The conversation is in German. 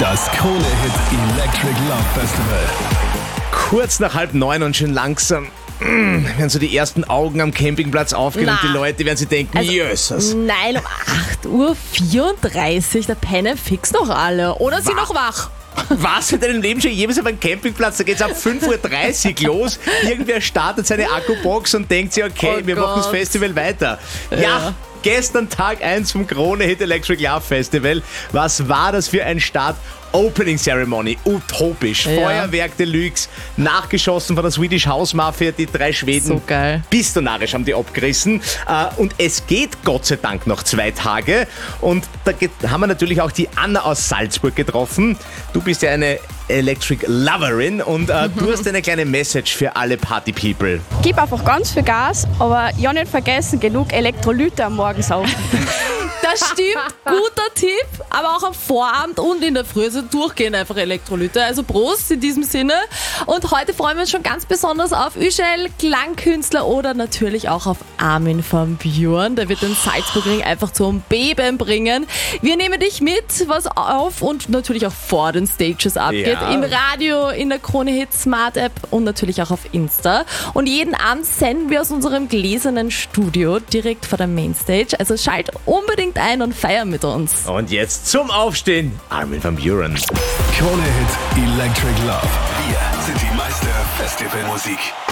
Das Krone-Hit Electric Love Festival. Kurz nach 8:30 und schon langsam werden so die ersten Augen am Campingplatz aufgehen und die Leute werden sich denken, Jesus. Nein, um 8:34 Uhr, da pennen fix noch alle. Oder sind noch wach. Was in deinem Leben schon jemals auf einem Campingplatz? Da geht's ab 5:30 Uhr los. Irgendwer startet seine Akkubox und denkt sich, okay, wir machen das Festival weiter. Ja. Gestern Tag 1 vom Krone-Hit Electric Love Festival. Was war das für ein Start? Opening Ceremony, utopisch. Ja. Feuerwerk Deluxe, nachgeschossen von der Swedish House Mafia, die 3 Schweden. So geil. Pistonarisch haben die abgerissen. Und es geht Gott sei Dank noch 2 Tage. Und da haben wir natürlich auch die Anna aus Salzburg getroffen. Du bist ja eine Electric Loverin und du hast eine kleine Message für alle Party People. Gib einfach ganz viel Gas, aber ja nicht vergessen, genug Elektrolyte am Morgen saufen. Das stimmt, guter Tipp, aber auch am Vorabend und in der Früh, also durchgehend einfach Elektrolyte. Also Prost in diesem Sinne. Und heute freuen wir uns schon ganz besonders auf Üschel, Klangkünstler oder natürlich auch auf Armin van Buuren. Der wird den Salzburgring einfach zum Beben bringen. Wir nehmen dich mit, was auf und natürlich auch vor den Stages abgeht. Ja. Im Radio, in der Krone-Hit Smart App und natürlich auch auf Insta. Und jeden Abend senden wir aus unserem gläsernen Studio direkt vor der Mainstage. Also schalt unbedingt ein und feier mit uns. Und jetzt zum Aufstehen, Armin van Buuren. Krone-Hit Electric Love. Wir sind die Meister Festivalmusik.